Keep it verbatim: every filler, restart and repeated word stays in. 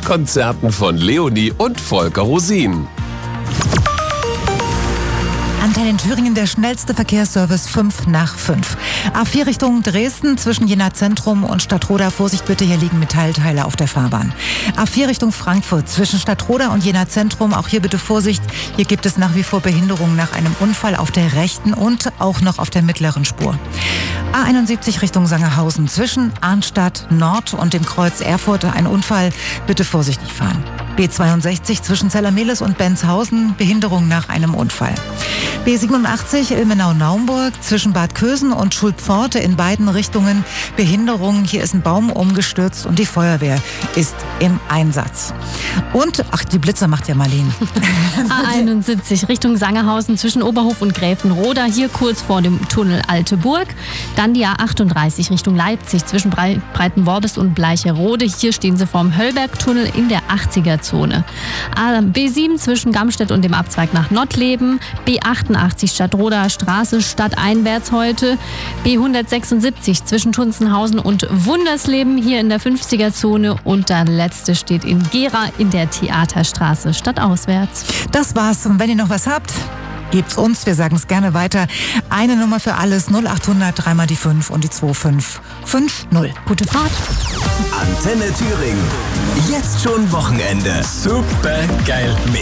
Konzerten von Leonie und Volker Rosin. Antenne Thüringen, der schnellste Verkehrsservice fünf nach fünf. A vier Richtung Dresden zwischen Jena Zentrum und Stadtroda. Vorsicht bitte, hier liegen Metallteile auf der Fahrbahn. A vier Richtung Frankfurt zwischen Stadtroda und Jena Zentrum. Auch hier bitte Vorsicht. Hier gibt es nach wie vor Behinderungen nach einem Unfall auf der rechten und auch noch auf der mittleren Spur. A einundsiebzig Richtung Sangerhausen zwischen Arnstadt Nord und dem Kreuz Erfurt. Ein Unfall. Bitte vorsichtig fahren. B zweiundsechzig zwischen Zellermeles und Benzhausen. Behinderung nach einem Unfall. B siebenundachtzig Ilmenau-Naumburg zwischen Bad Kösen und Schulpforte in beiden Richtungen. Behinderung. Hier ist ein Baum umgestürzt und die Feuerwehr ist im Einsatz. Und, ach, die Blitzer macht ja Marlene. A einundsiebzig Richtung Sangerhausen zwischen Oberhof und Gräfenroda, hier kurz vor dem Tunnel Alte Burg. Dann die A achtunddreißig Richtung Leipzig zwischen Breitenworbis und Bleicherode. Hier stehen sie vorm Höllbergtunnel in der achtziger-Zone. B sieben zwischen Gamstedt und dem Abzweig nach Nottleben. B achtundachtzig Stadtroda Straße stadteinwärts heute. B hundertsechsundsiebzig zwischen Tunzenhausen und Wundersleben hier in der fünfziger-Zone. Und der letzte steht in Gera in der Theaterstraße stadtauswärts. Das war's. Und wenn ihr noch was habt, gebt's uns. Wir sagen es gerne weiter. Eine Nummer für alles. null achthundert, dreimal die fünf und die zwei fünf fünf null. Gute Fahrt. Antenne Thüringen. Jetzt schon Wochenende. Super geil. Mit